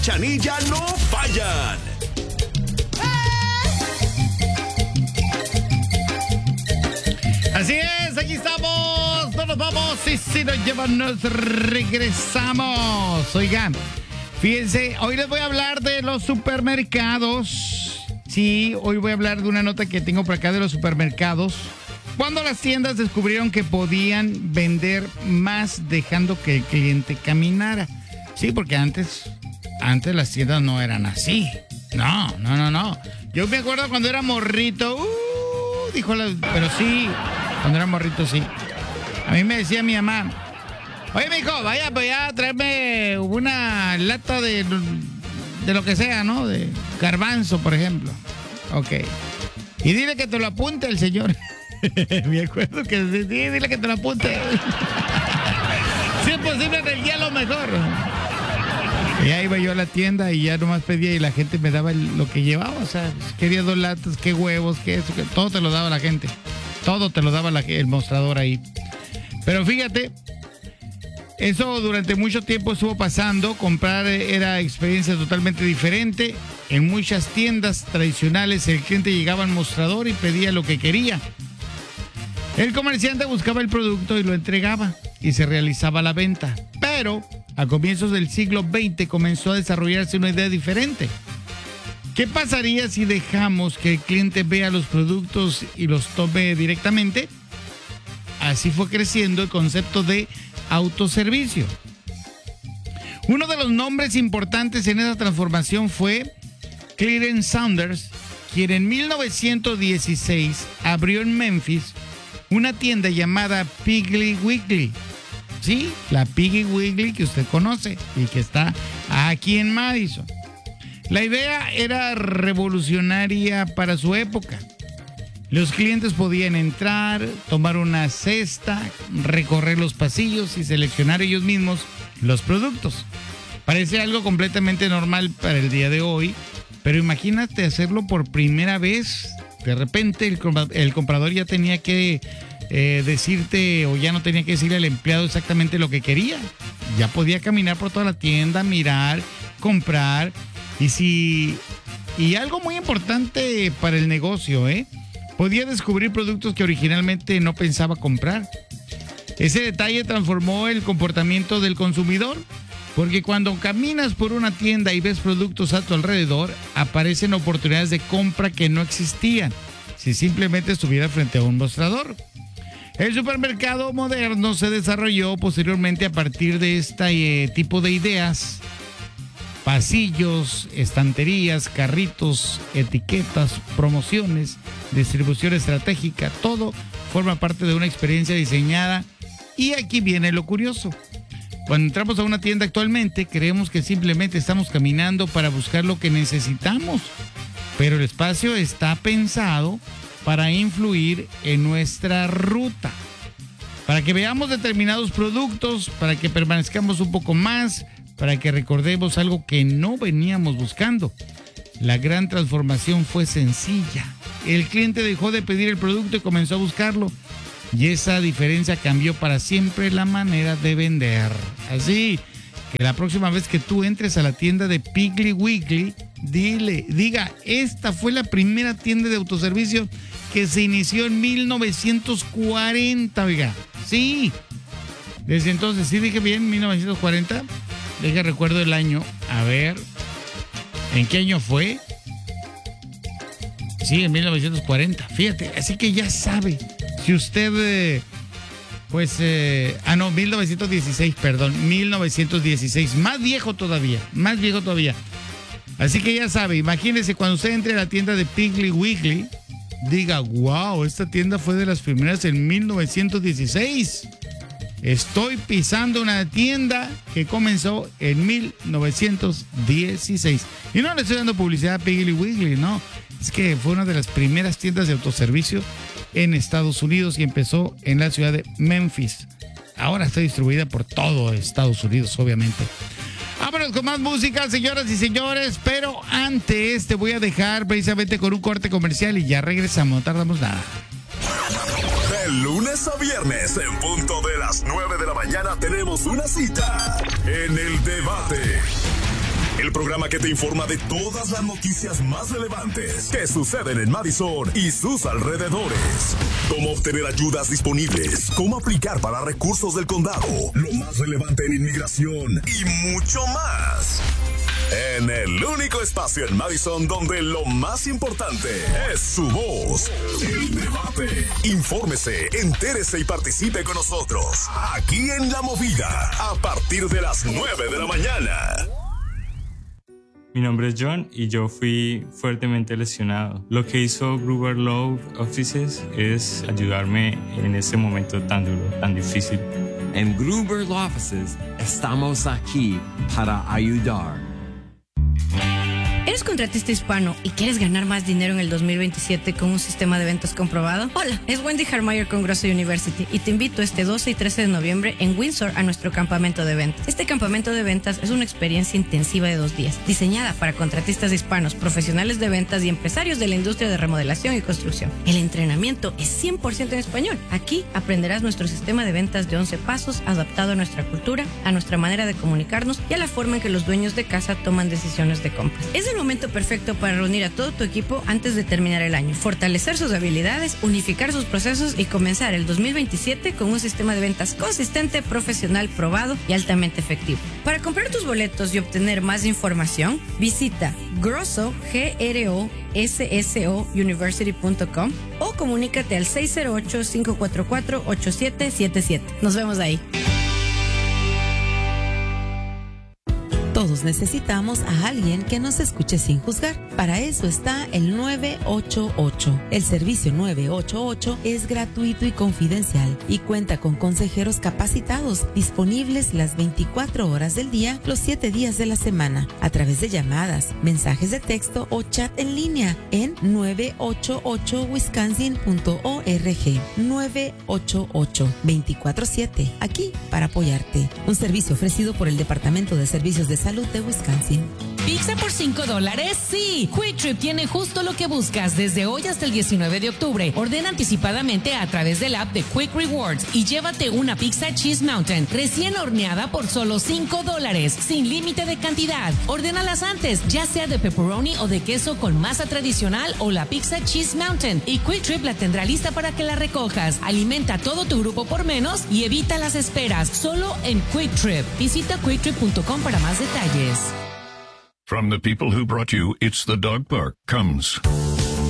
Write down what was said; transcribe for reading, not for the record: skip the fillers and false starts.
Cachanilla no fallan. Así es, aquí estamos, no nos vamos y si nos llevan nos regresamos. Oigan, fíjense, hoy les voy a hablar de los supermercados. Sí, hoy voy a hablar de una nota que tengo por acá de los supermercados. Cuando las tiendas descubrieron que podían vender más dejando que el cliente caminara. Sí, porque antes las tiendas no eran así. No. Yo me acuerdo cuando era morrito, pero sí, cuando era morrito sí. A mí me decía mi mamá, oye, mijo, vaya a traerme una lata de lo que sea, ¿no? De garbanzo, por ejemplo. Ok. Y dile que te lo apunte el señor. Me acuerdo que sí, dile que te lo apunte. Si es posible, en el día lo mejor. Y ahí iba yo a la tienda y ya nomás pedía y la gente me daba lo que llevaba. O sea, quería 2 latas, qué huevos, qué eso, que todo te lo daba la gente. Todo te lo daba el mostrador ahí. Pero fíjate, eso durante mucho tiempo estuvo pasando. Comprar era experiencia totalmente diferente. En muchas tiendas tradicionales el cliente llegaba al mostrador y pedía lo que quería. El comerciante buscaba el producto y lo entregaba y se realizaba la venta. Pero a comienzos del siglo XX comenzó a desarrollarse una idea diferente. ¿Qué pasaría si dejamos que el cliente vea los productos y los tome directamente? Así fue creciendo el concepto de autoservicio. Uno de los nombres importantes en esa transformación fue Clarence Saunders, quien en 1916 abrió en Memphis una tienda llamada Piggly Wiggly. Sí, la Piggly Wiggly que usted conoce y que está aquí en Madison. La idea era revolucionaria para su época. Los clientes podían entrar, tomar una cesta, recorrer los pasillos y seleccionar ellos mismos los productos. Parece algo completamente normal para el día de hoy, pero imagínate hacerlo por primera vez. De repente el comprador ya tenía que decirte, o ya no tenía que decirle al empleado exactamente lo que quería. Ya podía caminar por toda la tienda, mirar, comprar. Y algo muy importante para el negocio, podía descubrir productos que originalmente no pensaba comprar. Ese detalle transformó el comportamiento del consumidor, porque cuando caminas por una tienda y ves productos a tu alrededor, aparecen oportunidades de compra que no existían si simplemente estuviera frente a un mostrador. El supermercado moderno se desarrolló posteriormente a partir de este tipo de ideas. Pasillos, estanterías, carritos, etiquetas, promociones, distribución estratégica, todo forma parte de una experiencia diseñada. Y aquí viene lo curioso. Cuando entramos a una tienda actualmente, creemos que simplemente estamos caminando para buscar lo que necesitamos, pero el espacio está pensado para influir en nuestra ruta, para que veamos determinados productos, para que permanezcamos un poco más, para que recordemos algo que no veníamos buscando. La gran transformación fue sencilla. El cliente dejó de pedir el producto y comenzó a buscarlo. Y esa diferencia cambió para siempre la manera de vender. Así que la próxima vez que tú entres a la tienda de Piggly Wiggly, diga, esta fue la primera tienda de autoservicio que se inició en 1940, oiga. Sí. Desde entonces, sí dije bien, 1940. Deje recuerdo el año. A ver, ¿en qué año fue? Sí, en 1940. Fíjate, así que ya sabe. Si usted, 1916, perdón, 1916, más viejo todavía. Así que ya sabe, imagínese cuando usted entre a la tienda de Piggly Wiggly, diga, wow, esta tienda fue de las primeras en 1916. Estoy pisando una tienda que comenzó en 1916. Y no le estoy dando publicidad a Piggly Wiggly, no. Es que fue una de las primeras tiendas de autoservicio en Estados Unidos y empezó en la ciudad de Memphis. Ahora está distribuida por todo Estados Unidos, obviamente. Vámonos con más música, señoras y señores, pero antes te voy a dejar precisamente con un corte comercial y ya regresamos, no tardamos nada. De lunes a viernes, en punto de las 9 de la mañana, tenemos una cita en El Debate. el programa que te informa de todas las noticias más relevantes que suceden en Madison y sus alrededores. Cómo obtener ayudas disponibles, cómo aplicar para recursos del condado, lo más relevante en inmigración y mucho más. En el único espacio en Madison donde lo más importante es su voz, el debate. Infórmese, entérese y participe con nosotros aquí en La Movida a partir de las 9 de la mañana. Mi nombre es John y yo fui fuertemente lesionado. Lo que hizo Gruber Law Offices es ayudarme en ese momento tan duro, tan difícil. En Gruber Law Offices estamos aquí para ayudar. ¿Eres contratista hispano y quieres ganar más dinero en el 2027 con un sistema de ventas comprobado? Hola, es Wendy Harmeyer con Grosso University y te invito este 12 y 13 de noviembre en Windsor a nuestro campamento de ventas. Este campamento de ventas es una experiencia intensiva de 2 días, diseñada para contratistas hispanos, profesionales de ventas y empresarios de la industria de remodelación y construcción. El entrenamiento es 100% en español. Aquí aprenderás nuestro sistema de ventas de 11 pasos adaptado a nuestra cultura, a nuestra manera de comunicarnos y a la forma en que los dueños de casa toman decisiones de compras. Es el momento perfecto para reunir a todo tu equipo antes de terminar el año, fortalecer sus habilidades, unificar sus procesos y comenzar el 2027 con un sistema de ventas consistente, profesional, probado y altamente efectivo. Para comprar tus boletos y obtener más información, visita Grosso, GROSSO University.com o comunícate al 608-544-8777. Nos vemos ahí. Todos necesitamos a alguien que nos escuche sin juzgar. Para eso está el 988. El servicio 988 es gratuito y confidencial y cuenta con consejeros capacitados disponibles las 24 horas del día, los 7 días de la semana, a través de llamadas, mensajes de texto o chat en línea en 988wisconsin.org. 988 24/7, aquí para apoyarte. Un servicio ofrecido por el Departamento de Servicios de Salud de Wisconsin. ¿Pizza por $5? ¡Sí! Quick Trip tiene justo lo que buscas desde hoy hasta el 19 de octubre. Ordena anticipadamente a través del app de Quick Rewards y llévate una pizza Cheese Mountain recién horneada por solo $5, sin límite de cantidad. Ordénalas antes, ya sea de pepperoni o de queso con masa tradicional o la pizza Cheese Mountain, y Quick Trip la tendrá lista para que la recojas. Alimenta a todo tu grupo por menos y evita las esperas, solo en Quick Trip. Visita quicktrip.com para más detalles. From the people who brought you It's the Dog Park comes